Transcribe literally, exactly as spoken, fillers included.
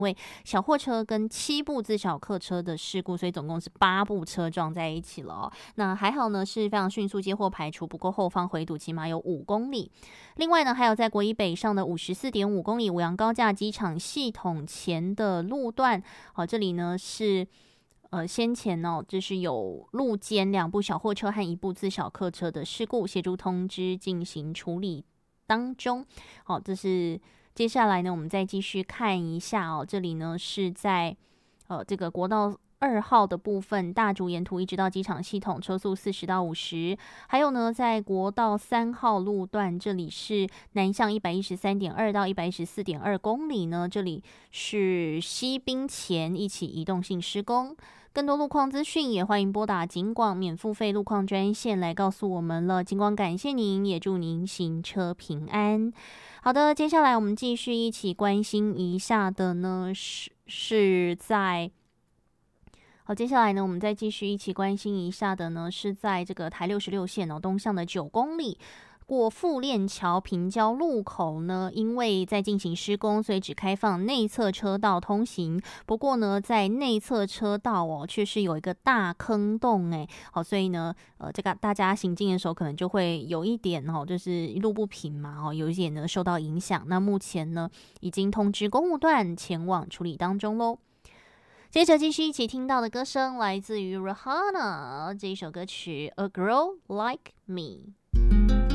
为小货车跟七部自小客车的事故，所以总共是八部车撞在一起了哦。那还好呢，是非常迅速接获排除，不过后方回堵起码有五公里。另外呢，还有在国一北上的五十四点五公里五羊高架机场系统前的路段，好，这里呢是。呃，先前呢、哦，就是有路肩两部小货车和一部自小客车的事故，协助通知进行处理当中。好，这是接下来呢，我们再继续看一下哦。这里呢是在呃这个国道二号的部分，大竹沿途一直到机场系统，车速四十到五十。还有呢，在国道三号路段，这里是南向一百一十三点二到一百一十四点二公里呢，这里是西滨前一起移动性施工。更多路况资讯也欢迎拨打警广免付费路况专线来告诉我们了。警广感谢您，也祝您行车平安。好的，接下来我们继续一起关心一下的呢，是是在。好，接下来呢，我们再继续一起关心一下的呢，是在这个台六十六线哦，东向的九公里。过富链桥平交路口呢，因为在进行施工，所以只开放内侧车道通行。不过呢，在内侧车道哦，却是有一个大坑洞哎，好，所以呢，呃，这个大家行进的时候可能就会有一点哦，就是路不平嘛，哦，有一点呢受到影响。那目前呢，已经通知公务段前往处理当中喽。接着继续一起听到的歌声，来自于 Rihanna 这一首歌曲《A Girl Like Me》。